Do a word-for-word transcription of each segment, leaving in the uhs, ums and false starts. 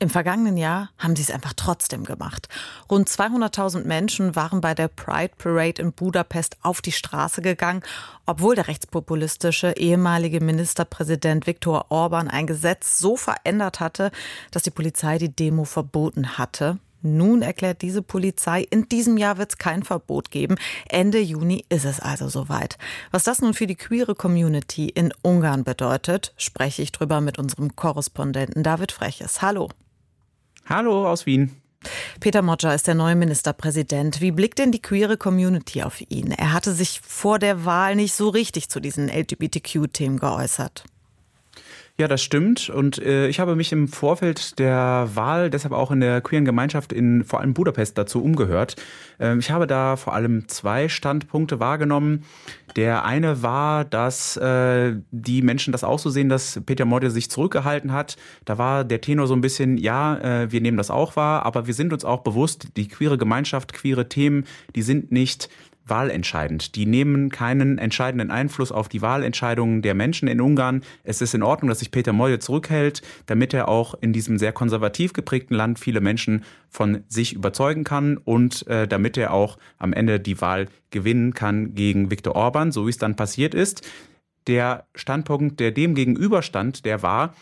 Im vergangenen Jahr haben sie es einfach trotzdem gemacht. Rund zweihunderttausend Menschen waren bei der Pride Parade in Budapest auf die Straße gegangen, obwohl der rechtspopulistische ehemalige Ministerpräsident Viktor Orbán ein Gesetz so verändert hatte, dass die Polizei die Demo verboten hatte. Nun erklärt diese Polizei, in diesem Jahr wird es kein Verbot geben. Ende Juni ist es also soweit. Was das nun für die queere Community in Ungarn bedeutet, spreche ich drüber mit unserem Korrespondenten David Freches. Hallo. Hallo aus Wien. Péter Magyar ist der neue Ministerpräsident. Wie blickt denn die queere Community auf ihn? Er hatte sich vor der Wahl nicht so richtig zu diesen L G B T Q-Themen geäußert. Ja, das stimmt. Und äh, ich habe mich im Vorfeld der Wahl deshalb auch in der queeren Gemeinschaft in vor allem Budapest dazu umgehört. Ähm, ich habe da vor allem zwei Standpunkte wahrgenommen. Der eine war, dass äh, die Menschen das auch so sehen, dass Péter Magyar sich zurückgehalten hat. Da war der Tenor so ein bisschen, ja, äh, wir nehmen das auch wahr, aber wir sind uns auch bewusst, die queere Gemeinschaft, queere Themen, die sind nicht wahlentscheidend. Die nehmen keinen entscheidenden Einfluss auf die Wahlentscheidungen der Menschen in Ungarn. Es ist in Ordnung, dass sich Péter Magyar zurückhält, damit er auch in diesem sehr konservativ geprägten Land viele Menschen von sich überzeugen kann und äh, damit er auch am Ende die Wahl gewinnen kann gegen Viktor Orbán, so wie es dann passiert ist. Der Standpunkt, der dem gegenüberstand, der war,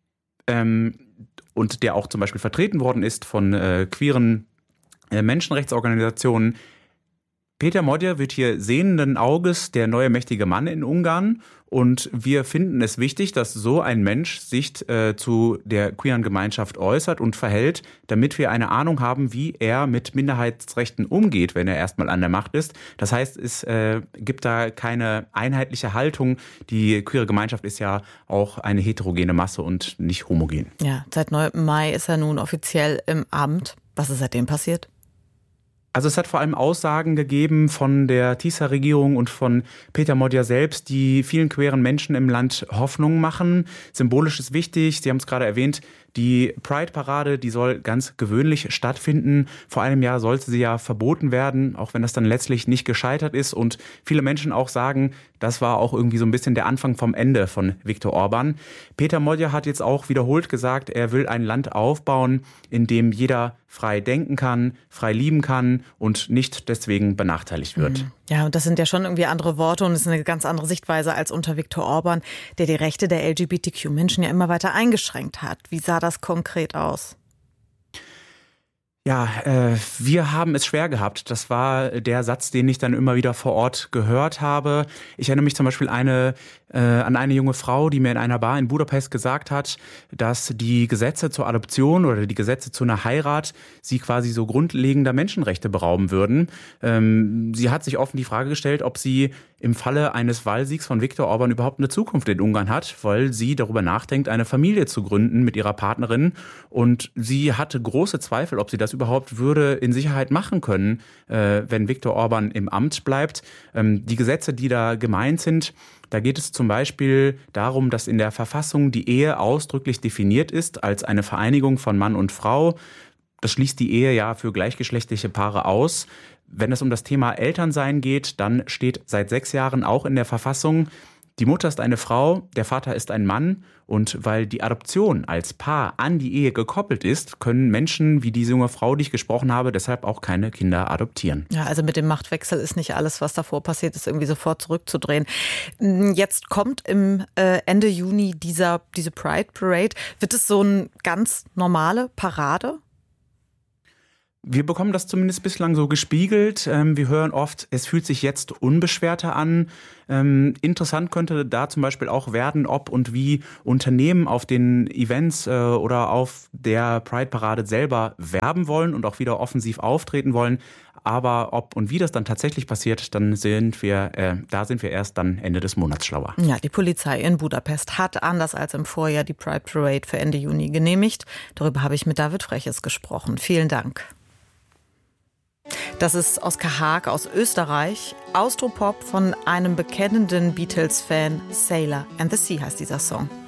ähm, und der auch zum Beispiel vertreten worden ist von äh, queeren äh, Menschenrechtsorganisationen, Péter Magyar wird hier sehenden Auges der neue mächtige Mann in Ungarn und wir finden es wichtig, dass so ein Mensch sich äh, zu der queeren Gemeinschaft äußert und verhält, damit wir eine Ahnung haben, wie er mit Minderheitsrechten umgeht, wenn er erstmal an der Macht ist. Das heißt, es äh, gibt da keine einheitliche Haltung. Die queere Gemeinschaft ist ja auch eine heterogene Masse und nicht homogen. Ja, seit neunten Mai ist er nun offiziell im Amt. Was ist seitdem passiert? Also es hat vor allem Aussagen gegeben von der TISA-Regierung und von Péter Magyar selbst, die vielen queeren Menschen im Land Hoffnung machen. Symbolisch ist wichtig, Sie haben es gerade erwähnt, die Pride-Parade, die soll ganz gewöhnlich stattfinden. Vor einem Jahr sollte sie ja verboten werden, auch wenn das dann letztlich nicht gescheitert ist. Und viele Menschen auch sagen, das war auch irgendwie so ein bisschen der Anfang vom Ende von Viktor Orbán. Péter Magyar hat jetzt auch wiederholt gesagt, er will ein Land aufbauen, in dem jeder frei denken kann, frei lieben kann und nicht deswegen benachteiligt wird. Ja, und das sind ja schon irgendwie andere Worte und es ist eine ganz andere Sichtweise als unter Viktor Orbán, der die Rechte der L G B T Q-Menschen ja immer weiter eingeschränkt hat. Wie sah das konkret aus? Ja, äh, wir haben es schwer gehabt. Das war der Satz, den ich dann immer wieder vor Ort gehört habe. Ich erinnere mich zum Beispiel eine, äh, an eine junge Frau, die mir in einer Bar in Budapest gesagt hat, dass die Gesetze zur Adoption oder die Gesetze zu einer Heirat sie quasi so grundlegender Menschenrechte berauben würden. Ähm, sie hat sich offen die Frage gestellt, ob sie im Falle eines Wahlsiegs von Viktor Orbán überhaupt eine Zukunft in Ungarn hat, weil sie darüber nachdenkt, eine Familie zu gründen mit ihrer Partnerin. Und sie hatte große Zweifel, ob sie das überhaupt würde in Sicherheit machen können, äh, wenn Viktor Orbán im Amt bleibt. Ähm, die Gesetze, die da gemeint sind, da geht es zum Beispiel darum, dass in der Verfassung die Ehe ausdrücklich definiert ist als eine Vereinigung von Mann und Frau. Das schließt die Ehe ja für gleichgeschlechtliche Paare aus. Wenn es um das Thema Elternsein geht, dann steht seit sechs Jahren auch in der Verfassung, die Mutter ist eine Frau, der Vater ist ein Mann. Und weil die Adoption als Paar an die Ehe gekoppelt ist, können Menschen wie diese junge Frau, die ich gesprochen habe, deshalb auch keine Kinder adoptieren. Ja, also mit dem Machtwechsel ist nicht alles, was davor passiert ist, irgendwie sofort zurückzudrehen. Jetzt kommt im äh, Ende Juni dieser, diese Pride Parade. Wird es so eine ganz normale Parade? Wir bekommen das zumindest bislang so gespiegelt. Wir hören oft, es fühlt sich jetzt unbeschwerter an. Interessant könnte da zum Beispiel auch werden, ob und wie Unternehmen auf den Events oder auf der Pride-Parade selber werben wollen und auch wieder offensiv auftreten wollen. Aber ob und wie das dann tatsächlich passiert, dann sind wir, äh, da sind wir erst dann Ende des Monats schlauer. Ja, die Polizei in Budapest hat anders als im Vorjahr die Pride Parade für Ende Juni genehmigt. Darüber habe ich mit David Freches gesprochen. Vielen Dank. Das ist Oskar Haag aus Österreich. Austropop von einem bekennenden Beatles-Fan. Sailor and the Sea heißt dieser Song.